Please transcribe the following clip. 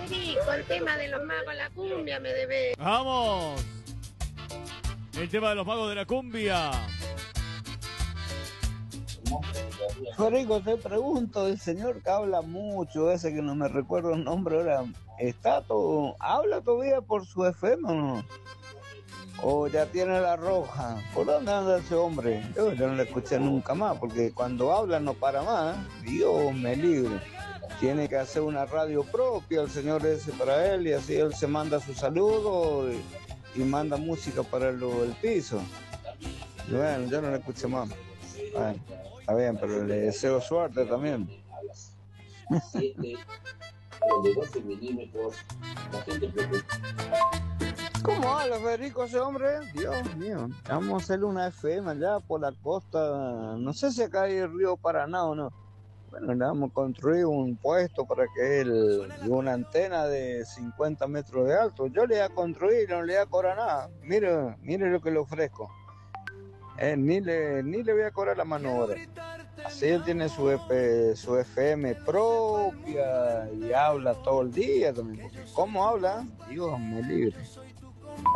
Federico, el tema de los magos, la cumbia me debe. ¡Vamos! El tema de los magos de la cumbia. Federico, te pregunto, el señor que habla mucho, ese que no me recuerdo el nombre ahora, ¿habla todavía por su FM o no? ¿O ya tiene la roja? ¿Por dónde anda ese hombre? Yo no lo escuché nunca más, porque cuando habla no para más. Dios me libre. Tiene que hacer una radio propia el señor ese para él, y así él se manda su saludo y manda música para el piso. Y bueno, yo no lo escuché más. Bueno, está bien, pero le deseo suerte también. ¿Cómo habla Federico ese hombre? Dios mío, vamos a hacerle una FM allá por la costa, no sé si acá hay el río Paraná o no. Bueno, le vamos a construir un puesto para que él, y una antena de 50 metros de alto. Yo le voy a construir, no le voy a cobrar nada. Mire lo que le ofrezco. Ni le voy a cobrar la mano obra. Así él tiene su FM propia y habla todo el día también. Porque ¿cómo habla? Dios me libre.